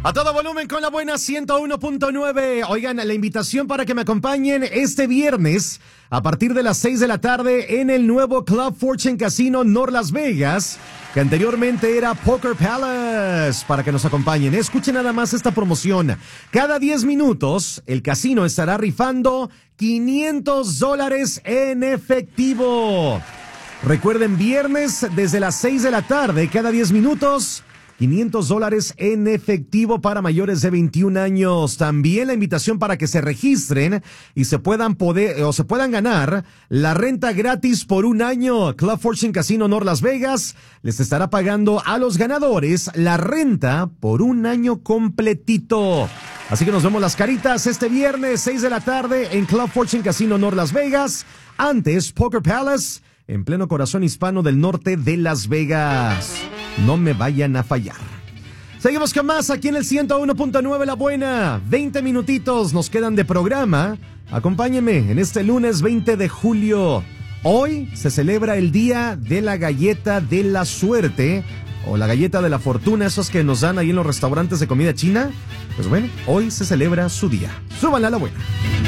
A todo volumen con la buena 101.9. Oigan, la invitación para que me acompañen este viernes a partir de las 6 de la tarde en el nuevo Club Fortune Casino North Las Vegas, que anteriormente era Poker Palace, para que nos acompañen. Escuchen nada más esta promoción. Cada 10 minutos, el casino estará rifando $500 en efectivo. Recuerden, viernes desde las 6 de la tarde, cada 10 minutos, $500 en efectivo para mayores de 21 años. También la invitación para que se registren y se puedan ganar la renta gratis por un año. Club Fortune Casino North Las Vegas les estará pagando a los ganadores la renta por un año completito. Así que nos vemos las caritas este viernes, 6 de la tarde en Club Fortune Casino North Las Vegas. Antes, Poker Palace, en pleno corazón hispano del norte de Las Vegas. No me vayan a fallar. Seguimos con más aquí en el 101.9 La Buena. 20 minutitos nos quedan de programa. Acompáñenme en este lunes 20 de julio. Hoy se celebra el día de la galleta de la suerte o la galleta de la fortuna, esos que nos dan ahí en los restaurantes de comida china. Pues bueno, hoy se celebra su día. Súbanla a La Buena.